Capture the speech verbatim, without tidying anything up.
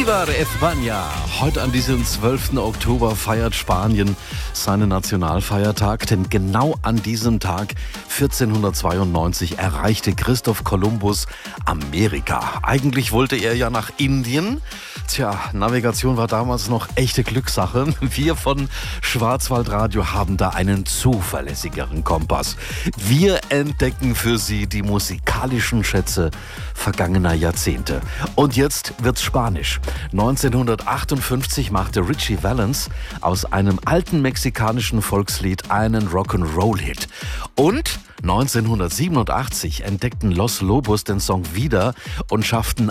Viva España! Heute an diesem zwölften Oktober feiert Spanien seinen Nationalfeiertag, denn genau an diesem Tag vierzehnhundertzweiundneunzig erreichte Christoph Kolumbus Amerika. Eigentlich wollte er ja nach Indien. Tja, Navigation war damals noch echte Glückssache. Wir von Schwarzwaldradio haben da einen zuverlässigeren Kompass. Wir entdecken für Sie die musikalischen Schätze vergangener Jahrzehnte. Und jetzt wird's spanisch. neunzehnhundertachtundfünfzig machte Richie Valens aus einem alten mexikanischen Volkslied einen Rock'n'Roll-Hit. Und neunzehnhundertsiebenundachtzig entdeckten Los Lobos den Song wieder und schafften